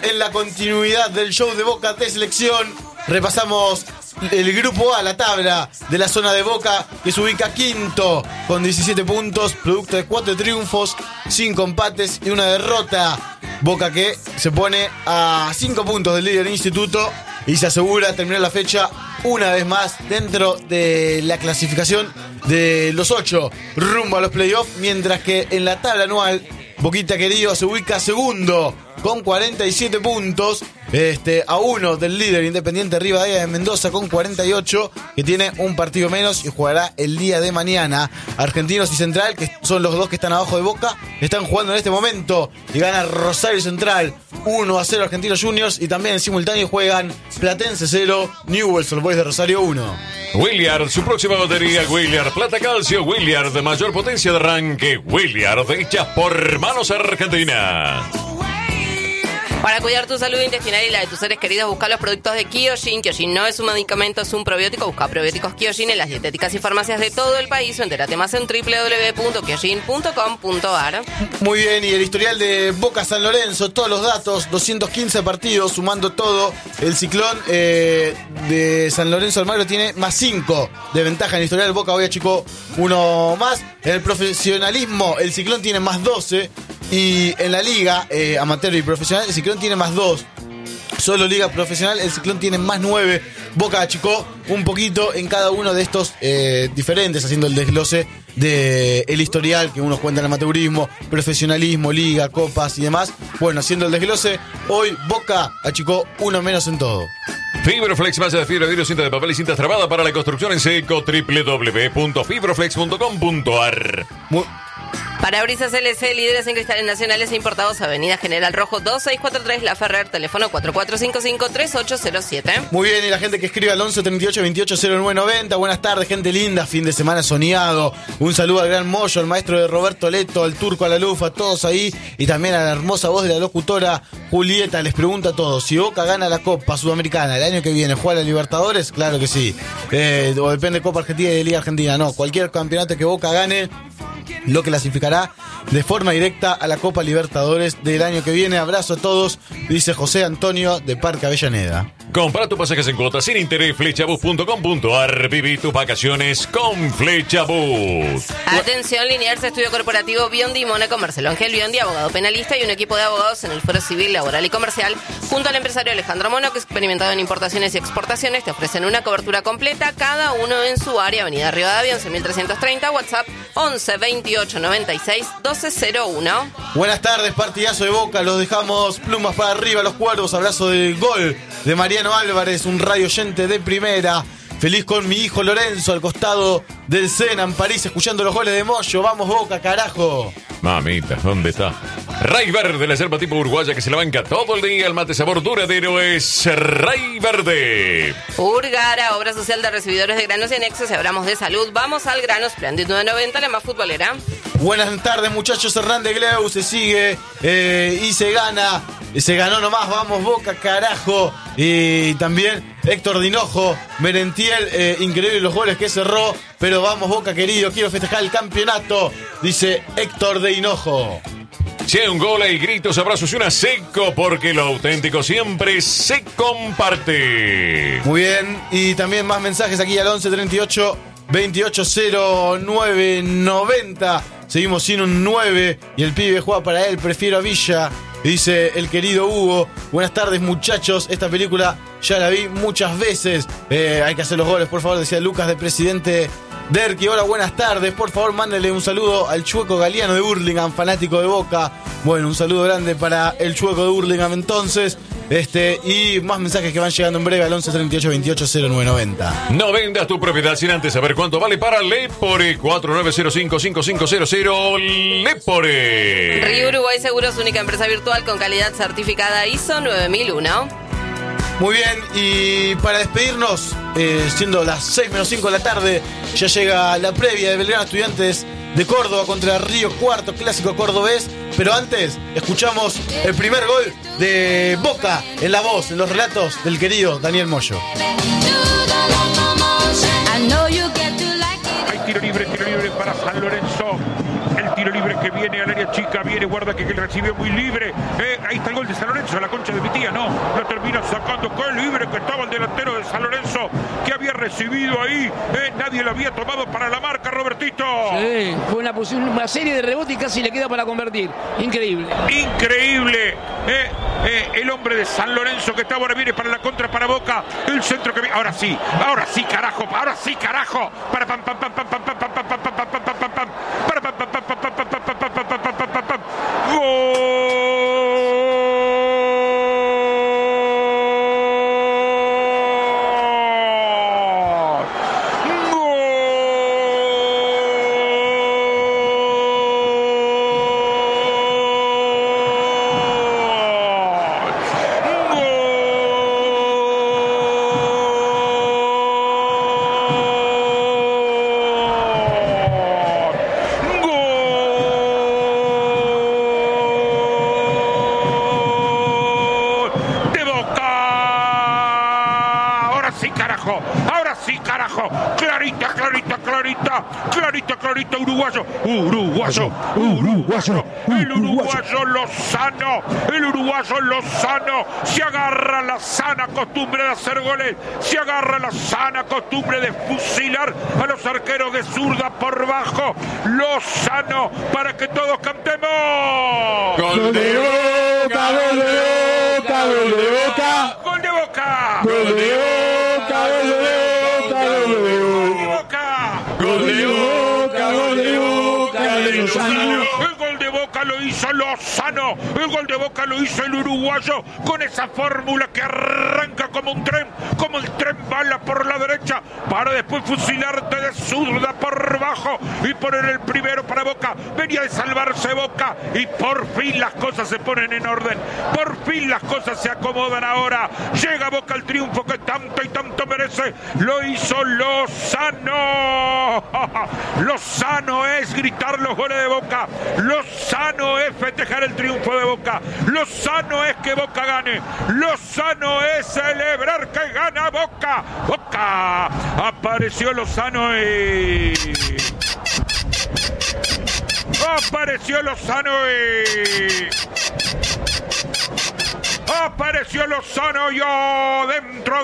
en la continuidad del show de Boca de selección. Repasamos el grupo A, la tabla de la zona de Boca, que se ubica quinto con 17 puntos, producto de 4 triunfos, 5 empates y una derrota. Boca que se pone a 5 puntos del líder Instituto y se asegura terminar la fecha una vez más dentro de la clasificación de los 8 rumbo a los playoffs, mientras que en la tabla anual Boquita querido se ubica segundo con 47 puntos, a uno del líder Independiente Rivadavia de Mendoza con 48, que tiene un partido menos y jugará el día de mañana. Argentinos y Central, que son los dos que están abajo de Boca, están jugando en este momento y gana Rosario Central 1-0 Argentinos Juniors, y también en simultáneo juegan Platense 0, Newell's Old Boys de Rosario 1. Williard, su próxima batería, Williard Plata Calcio, Williard de mayor potencia de arranque, Williard hecha por Manos Argentina. Para cuidar tu salud intestinal y la de tus seres queridos, busca los productos de Kyojin. Kyojin no es un medicamento, es un probiótico. Busca probióticos Kyojin en las dietéticas y farmacias de todo el país, o entérate más en www.kyojin.com.ar. Muy bien, y el historial de Boca San Lorenzo, todos los datos, 215 partidos, sumando todo. El Ciclón de San Lorenzo Almagro tiene más 5 de ventaja en el historial. Boca hoy achicó uno más. En el profesionalismo, el Ciclón tiene más 12. Y en la liga amateur y profesional, el Ciclón tiene más 2. Solo liga profesional, el Ciclón tiene más 9. Boca achicó un poquito en cada uno de estos diferentes, haciendo el desglose del historial que unos cuentan amateurismo, profesionalismo, liga, copas y demás. Bueno, haciendo el desglose, hoy Boca achicó uno menos en todo. Fibroflex, masa de fibra, vidrio, cinta de papel y cintas trabada para la construcción en seco, www.fibroflex.com.ar. Parabrisas LC, líderes en cristales nacionales e importados, Avenida General Rojo 2643 La Ferrer, teléfono 4455-3807. Muy bien, y la gente que escribe al 11 38 28 09 90. Buenas tardes, gente linda, fin de semana soñado. Un saludo al gran Moyo, al maestro de Roberto Leto, al turco, a la Lufa, a todos ahí. Y también a la hermosa voz de la locutora Julieta. Les pregunto a todos, si Boca gana la Copa Sudamericana el año que viene, ¿juega la Libertadores? Claro que sí. O depende de Copa Argentina y de Liga Argentina. No, cualquier campeonato que Boca gane lo clasificará de forma directa a la Copa Libertadores del año que viene. Abrazo a todos, dice José Antonio de Parque Avellaneda. Compra tus pasajes en cuotas sin interés, flechabus.com.ar. Viví tus vacaciones con Flechabus. Atención, Liniers Estudio Corporativo Biondi, Mónaco, Marcelo Ángel Biondi, abogado penalista, y un equipo de abogados en el Foro Civil, Laboral y Comercial, junto al empresario Alejandro Mónaco, experimentado en importaciones y exportaciones. Te ofrecen una cobertura completa, cada uno en su área. Avenida Rivadavia, 11.330, WhatsApp 11 28 96 1201. Buenas tardes, partidazo de Boca, los dejamos plumas para arriba, los cuervos. Abrazo del gol de Mariano Álvarez, un radio oyente de primera. Feliz con mi hijo Lorenzo al costado del Sena en París, escuchando los goles de Moyo. Vamos Boca, carajo. Mamita, ¿dónde está? Ray Verde, la yerba tipo uruguaya que se la banca todo el día. El mate sabor duradero es Ray Verde. Urgara, obra social de recibidores de granos y anexos. Y hablamos de salud. Vamos al grano. Splendid 990, la más futbolera. Buenas tardes, muchachos. Hernán de Gleu se sigue y se gana. Se ganó nomás, vamos Boca, carajo. Y también Héctor Dinojo, Merentiel, increíble los goles que cerró. Pero vamos Boca, querido, quiero festejar el campeonato, dice Héctor de Hinojo. Si hay un gol, hay gritos, abrazos y una seco, porque lo auténtico siempre se comparte. Muy bien, y también más mensajes aquí al 11 38 28 09 90. Seguimos sin un 9 y el pibe juega para él, prefiero a Villa, dice el querido Hugo. Buenas tardes, muchachos, esta película ya la vi muchas veces. Hay que hacer los goles, por favor, decía Lucas de Presidente Derqui. Hola, buenas tardes, por favor, mándale un saludo al Chueco Galeano de Hurlingham, fanático de Boca. Bueno, un saludo grande para el Chueco de Hurlingham entonces. Y más mensajes que van llegando en breve al 11 38 28 09 90. No vendas tu propiedad sin antes saber cuánto vale para Lepore. 4905-5500 Lepore. Río Uruguay Seguros, única empresa virtual con calidad certificada ISO 9001. Muy bien, y para despedirnos, siendo las 6 menos 5 de la tarde, ya llega la previa de Belgrano Estudiantes de Córdoba contra Río Cuarto, clásico cordobés. Pero antes, escuchamos el primer gol de Boca en la voz, en los relatos del querido Daniel Moyo. Hay tiro libre para San Lorenzo. El tiro libre que viene viene al área chica, viene, guarda que recibió muy libre. Ahí está el gol de San Lorenzo, la concha de mi tía, no. Lo termina sacando, qué libre que estaba el delantero de San Lorenzo, que había recibido ahí. Nadie lo había tomado para la marca, Robertito. Sí, fue una serie de rebotes y casi le queda para convertir. Increíble. Increíble. El hombre de San Lorenzo que está ahora viene para la contra para Boca. El centro que viene. Ahora sí, carajo. Para pam pam pam pam pam pam pam pam pam pam pam pam pam pam. Para pam pam pam pam pam pam pam pam pam pam pam pam pam. ¡Gol! Clarita, uruguayo. El uruguayo Lozano se agarra la sana costumbre de hacer goles, se agarra la sana costumbre de fusilar a los arqueros de zurda por bajo. Lozano, para que todos cantemos. Gol de Boca, gol de Boca, gol de Boca, gol de Boca, gol de Boca, gol de Boca, gol de Boca, gol de Boca, gol de Boca, gol de Lozano. El gol de Boca lo hizo Lozano, el gol de Boca lo hizo el uruguayo con esa fórmula que arranca como un tren, como el tren bala por la derecha para después fusilarte de zurda por bajo y poner el primero para Boca. Venía de salvarse Boca y por fin las cosas se ponen en orden, por fin las cosas se acomodan ahora. Llega Boca al triunfo que tanto y tanto merece. Lo hizo Lozano. Lozano es gritar los goles de Boca, Lozano es festejar el triunfo de Boca, Lozano es que Boca gane, Lozano es celebrar que gana Boca. Boca, apareció Lozano y... apareció Lozano y... apareció Lozano y adentro,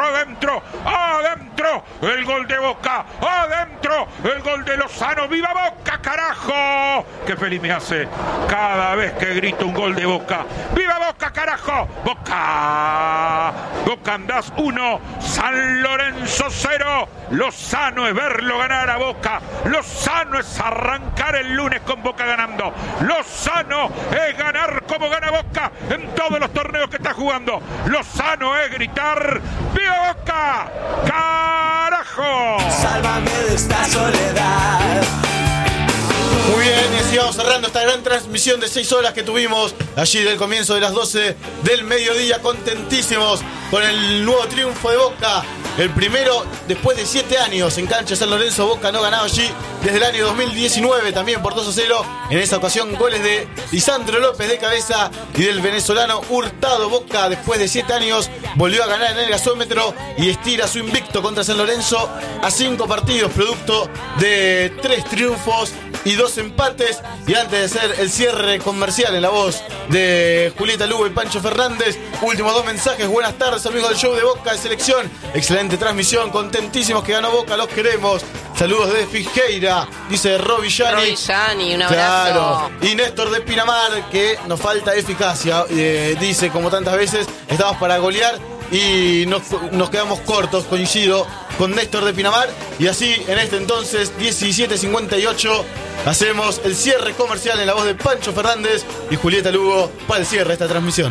el gol de Boca, adentro, el gol de Lozano. ¡Viva Boca, carajo! ¡Qué feliz me hace cada vez que grito un gol de Boca! ¡Viva Boca, carajo! ¡Boca! Boca andás 1, San Lorenzo 0. Lozano es verlo ganar a Boca, Lozano es arrancar el lunes con Boca ganando, Lozano es ganar como gana Boca en todos los torneos que está jugando, Lozano es gritar ¡viva Boca! ¡Carajo! Sálvame de esta soledad. Muy bien, y así vamos cerrando esta gran transmisión de 6 horas que tuvimos allí del comienzo de las 12 del mediodía, contentísimos con el nuevo triunfo de Boca, el primero después de 7 años en cancha de San Lorenzo. Boca no ganaba allí desde el año 2019, también por 2-0, en esa ocasión goles de Lisandro López de cabeza y del venezolano Hurtado. Boca después de 7 años volvió a ganar en el gasómetro y estira su invicto contra San Lorenzo a 5 partidos, producto de 3 triunfos y 2 empates. Y antes de hacer el cierre comercial en la voz de Julieta Lugo y Pancho Fernández, últimos 2 mensajes. Buenas tardes, amigos del show de Boca de Selección, excelente transmisión, contentísimos que ganó Boca, los queremos. Saludos de Fijeira, dice Roby Yani, un abrazo. Claro. Y Néstor de Pinamar, que nos falta eficacia, dice, como tantas veces, estamos para golear y nos quedamos cortos, coincido con Néstor de Pinamar. Y así, en este entonces, 17:58, hacemos el cierre comercial en la voz de Pancho Fernández y Julieta Lugo para el cierre de esta transmisión.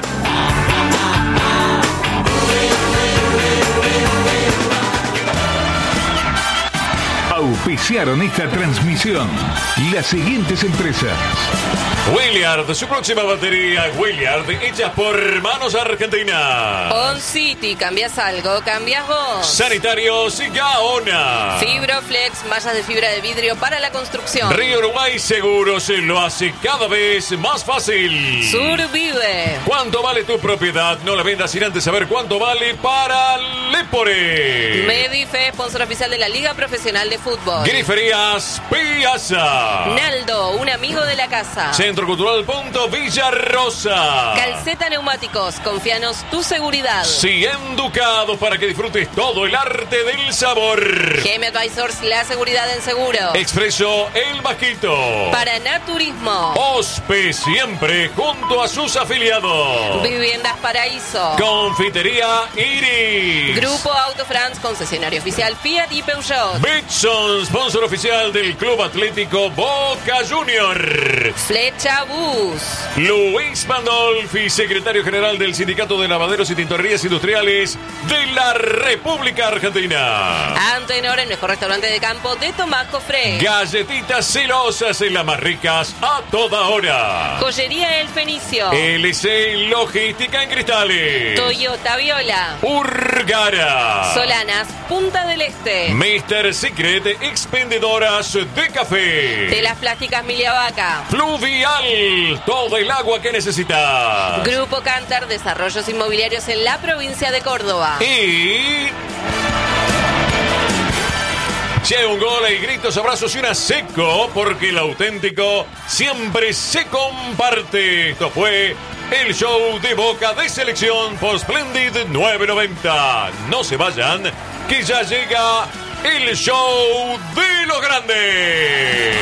Auspiciaron esta transmisión las siguientes empresas: Williard, su próxima batería Williard, hecha por Manos Argentina. On City, ¿cambias algo? ¿Cambias vos? Sanitarios Gaona. Fibroflex, mallas de fibra de vidrio para la construcción. Río Uruguay Seguros lo hace cada vez más fácil. Survive. ¿Cuánto vale tu propiedad? No la vendas sin antes saber cuánto vale para Lepore. Medife, sponsor oficial de la Liga Profesional de fútbol. Griferías Piazza. Naldo, un amigo de la casa. Centro Cultural Punto Villa Rosa. Calceta Neumáticos, confianos tu seguridad. 100 ducados para que disfrutes todo el arte del sabor. GM Advisors, la seguridad en seguro. Expreso El Vasquito. Paraná Turismo. Ospe siempre junto a sus afiliados. Viviendas Paraíso. Confitería Iris. Grupo Auto France, concesionario oficial Fiat y Peugeot. Bitson, sponsor oficial del Club Atlético Boca Junior. Flecha Bus. Luis Pandolfi, secretario general del Sindicato de Lavaderos y Tintorerías Industriales de la República Argentina. Antenor, el mejor restaurante de campo de Tomás Jofré. Galletitas celosas en las más ricas a toda hora. Joyería El Fenicio. LC Logística en Cristales. Toyota Viola. Urgara. Solanas, Punta del Este. Mr. Secret, expendedoras de café. Telas Plásticas Miliavaca. Fluvial, todo el agua que necesitas. Grupo Cantar, desarrollos inmobiliarios en la provincia de Córdoba. Y... si hay un gol, hay gritos, abrazos y una seco, porque el auténtico siempre se comparte. Esto fue el show de Boca de Selección por Splendid 990. No se vayan, que ya llega el show de los grandes.